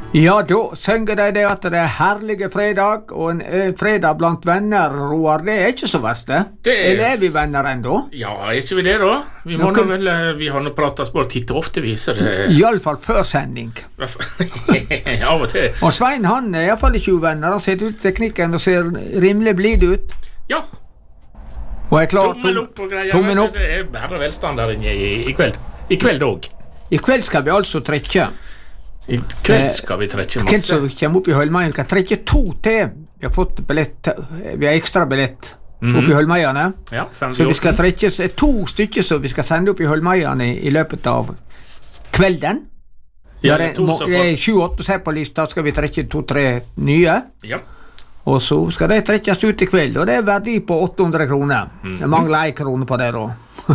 Ja, da synger de det at det herlige fredag, og en fredag blant venner, Roar, det ikke så verst det. Eller vi venner enda? Ja, ikke vi det da? Vi har nå pratet sport titt og ofte, viser det. I alle fall før sending. Av og til. Og Svein, han i alle fall ikke uvenner, han sitter ut teknikken og ser rimelig blid ut. Ja. Og klar, tommel opp og greier. Tommel opp. Det bare velstandard i kveld. I kveld også. I kveld skal vi altså trekke. I kveld skal vi trekke masse. Hvem som kommer opp i Holmeien, kan trekke 2 til. Vi har fått billett, vi har ekstra billett opp i Holmeiene. Ja, så vi skal trekke 2 stykker som vi skal sende opp i Holmeiene i løpet av kvelden. Ja, det er 7-8 ser på lista, skal vi trekke 2-3 nye. Ja. Og så skal de trekkes ut i kveld, og det er verdi på 800 kroner. Det mangler 1 krone på det da.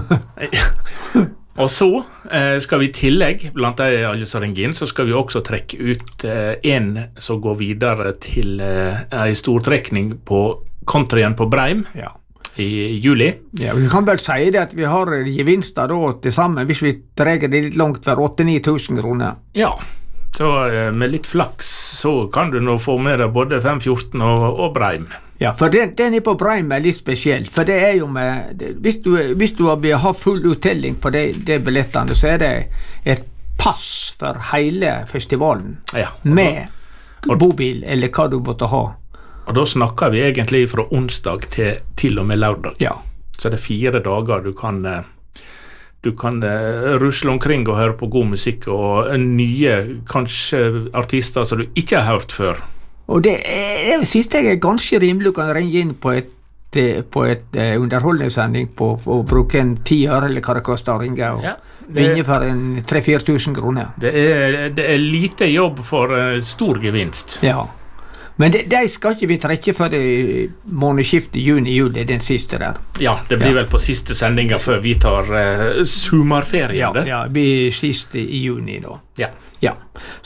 Og så skal vi i tillegg, blant alle som ringer inn, så skal vi også trekke ut en som går videre til en stortrekning på kontrien på Breim i juli. Ja, vi kan vel si det at vi har gevinster da til sammen, hvis vi trekker det litt langt for 8-9 000 kroner. Ja, så med litt flaks så kan du nå få med deg både 514 og Breim. Ja, for den på Breim er litt spesiell, for det er jo med, hvis du vil ha full uttelling på de billettene, så er det et pass for hele festivalen, med bobil, eller hva du måtte ha. Og da snakker vi egentlig fra onsdag til og med lørdag. Ja. Så det er 4 dager du kan rusle omkring og høre på god musikk, og nye, kanskje artister som du ikke har hørt før. Og det siste jeg ganske rimelig kan ringe inn på et underholdningssending på å bruke en 10 øre eller hva det koster å ringe og vinne for en 3-4 000 kroner. Det er lite jobb for stor gevinst. Ja, men de skal ikke vi trekke for det månedsskiftet juni-juli, den siste der. Ja, det blir vel på siste sendinga før vi tar sommerferien. Ja, det blir siste i juni da. Ja.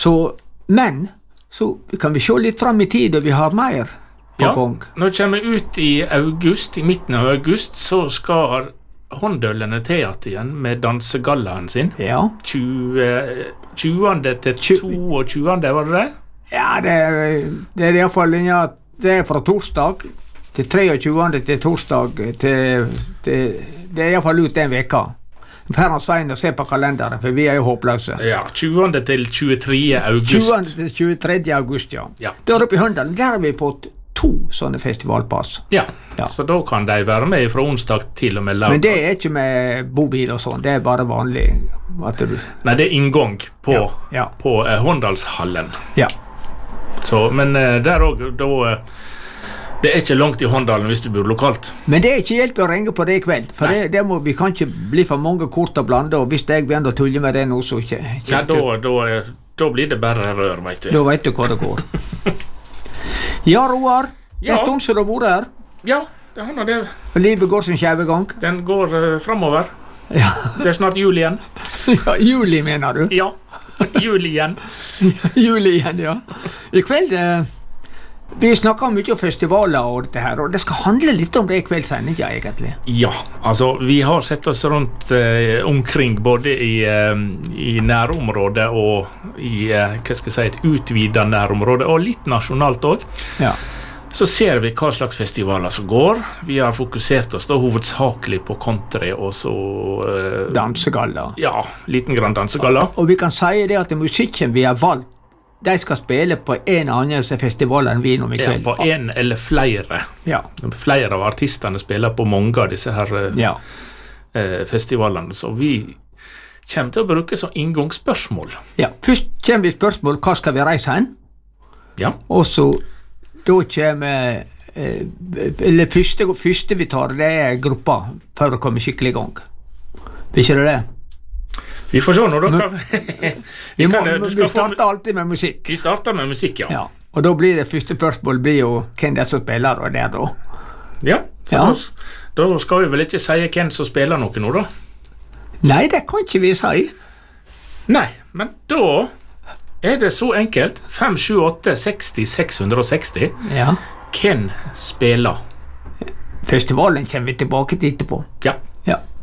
Så kan vi se litt frem i tid, og vi har mer på gang. Når vi kommer ut i august, i midten av august, så skal Håndølene Teater igjen med dansegallaen sin. Ja. 20. til 22. var det det? Ja, det er i hvert fall det er fra torsdag til 23. til torsdag det er i hvert fall ut den veka. For han Svein og se på kalenderen, for vi er jo håpløse. Ja, 20. til 23. august. 20. til 23. august, ja. Der oppe i Håndalen, der har vi fått 2 sånne festivalpass. Ja, så da kan de være med fra onsdag til og med lørdag. Men det er ikke med bobil og sånn, det er bare vanlig. Nei, det er inngang på Håndalshallen. Ja. Så, men der også, da... Det er ikke langt i Håndalen hvis du bor lokalt. Men det er ikke hjelp å ringe på det i kveld, for vi kan ikke bli for mange kort å blande, og hvis jeg begynner å tulle med det nå, så ikke... Ja, da blir det bare rør, vet du. Da vet du hva det går. Ja, Roar, det er stund som du har vært her. Ja, det har det. Livet går sin skjeve gang. Den går fremover. Ja. Det er snart jul igjen. Ja, juli mener du? Ja, jul igjen. Jul igjen, ja. I kveld... Vi snakker mye om festivaler og dette her, og det skal handle litt om det i kveldssending, egentlig. Ja, altså, vi har sett oss rundt omkring, både i nærområdet og i, hva skal jeg si, et utvidet nærområde, og litt nasjonalt også. Ja. Så ser vi hva slags festivaler som går. Vi har fokusert oss da hovedsakelig på country og så... dansegalla. Ja, liten grann dansegalla. Og vi kan si det at musikken vi har valgt, de skal spille på en annen festival enn vi nå i kveld. Ja, på en eller flere. Ja. Flere av artistene spiller på mange av disse her festivalene, så vi kommer til å bruke som inngangsspørsmål. Ja, først kommer vi spørsmål, hva skal vi reise hen? Ja. Og så, da kommer, eller første vi tar, det er gruppa, for å komme skikkelig i gang. Vil ikke det? Vi får se nå, da. Vi starter alltid med musikk. Vi starter med musikk, ja. Og da blir det første spørsmål blir jo hvem det er som spiller, og det er da. Ja, da skal vi vel ikke si hvem som spiller noe nå, da? Nei, det kan ikke vi si. Nei, men da er det så enkelt. 5, 7, 8, 60, 660. Ja. Hvem spiller? Festivalen kommer vi tilbake til etterpå. Ja.